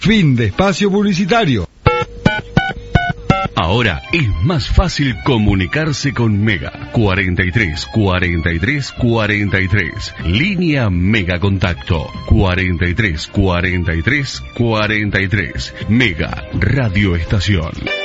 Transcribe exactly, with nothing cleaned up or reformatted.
Fin de espacio publicitario. Ahora es más fácil comunicarse con Mega. cuarenta y tres, cuarenta y tres, cuarenta y tres. Línea Mega Contacto. cuarenta y tres, cuarenta y tres, cuarenta y tres. Mega Radio Estación.